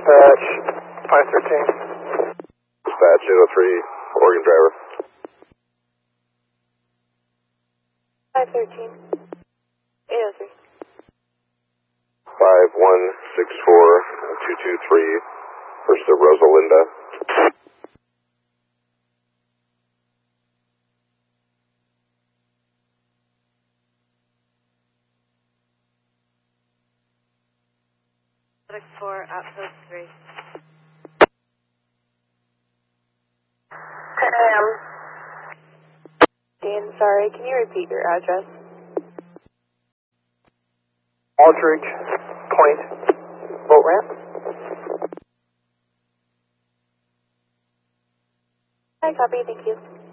Dispatch 513. Dispatch 803, Oregon driver. 513. 803. 5164223, first of Rosalinda. For outpost 3. 10 a.m. Dan, sorry, can you repeat your address? Aldridge Point boat ramp. Hi, copy, thank you.